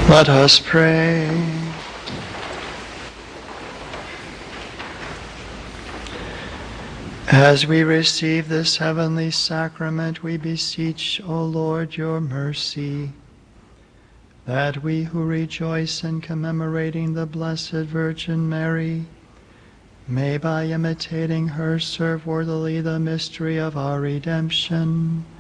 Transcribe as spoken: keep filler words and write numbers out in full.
Let us pray. As we receive this heavenly sacrament, we beseech, O Lord, your mercy, that we who rejoice in commemorating the Blessed Virgin Mary may, by imitating her, serve worthily the mystery of our redemption